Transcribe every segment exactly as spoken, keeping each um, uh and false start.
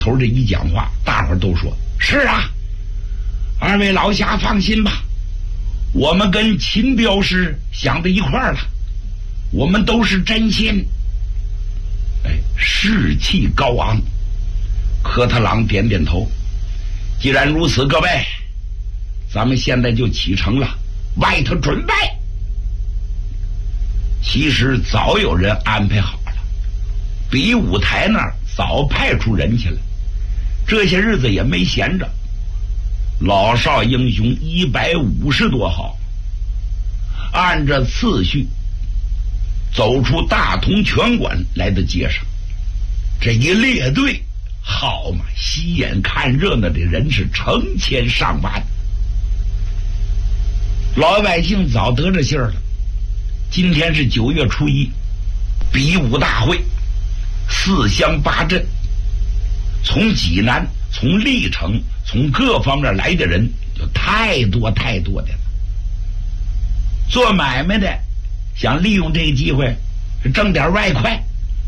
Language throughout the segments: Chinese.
头这一讲话，大伙儿都说是啊，二位老侠放心吧，我们跟秦镖师想到一块儿了，我们都是真心。哎，士气高昂。科特朗点点头，既然如此，各位，咱们现在就启程了，外头准备。其实早有人安排好了，比武台那儿早派出人去了，这些日子也没闲着。老少英雄一百五十多号，按着次序走出大同拳馆，来到街上。这一列队，好嘛，吸眼看热闹的人是成千上万。老百姓早得着信儿了，今天是九月初一，比武大会，四乡八镇，从济南、从历城、从各方面来的人就太多太多的了。做买卖的想利用这个机会挣点外快，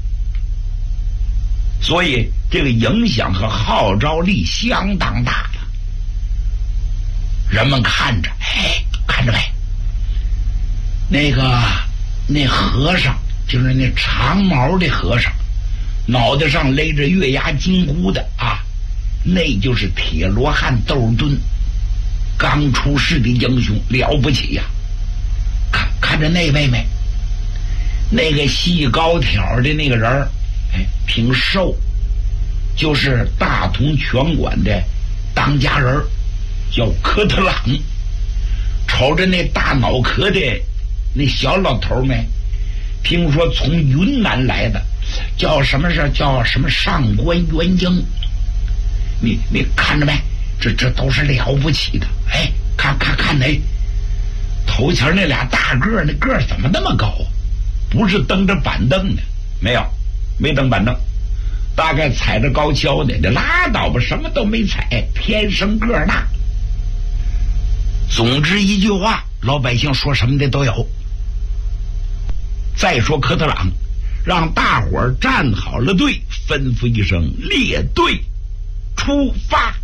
所以这个影响和号召力相当大了。人们看着，哎，看着没？那个那和尚，就是那长毛的和尚，脑袋上勒着月牙金箍的啊，那就是铁罗汉窦敦，刚出世的英雄，了不起呀、啊！看看着那位没？那个细高挑的那个人儿，哎，挺瘦，就是大同拳馆的当家人，叫科特朗。瞅着那大脑壳的那小老头没？听说从云南来的，叫什么事？叫什么上官元英。你你看着没？这这都是了不起的。哎，看看看哪？头前那俩大个儿，那个儿怎么那么高？不是蹬着板凳的，没有，没蹬板凳，大概踩着高跷的。这拉倒吧，什么都没踩，天生个儿大。总之一句话，老百姓说什么的都有。再说科特朗让大伙儿站好了队，吩咐一声列队出发。